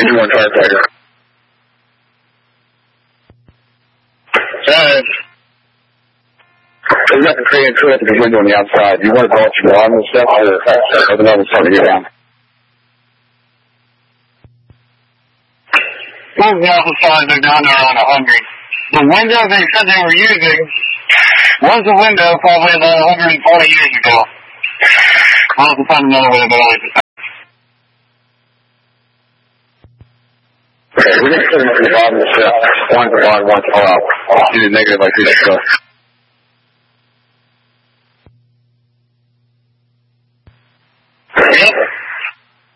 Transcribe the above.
321 firefighter. There's nothing creating through at the window on the outside. You want to go up to the bottom of the steps or the level starting to go down? Both the outside, they're down there on 100. The window they said they were using was a window probably about 140 years ago. I'll have to find another way to go. Okay, we're going to put them to the bottom of the steps. One to bottom, one to top. Do the negative like this.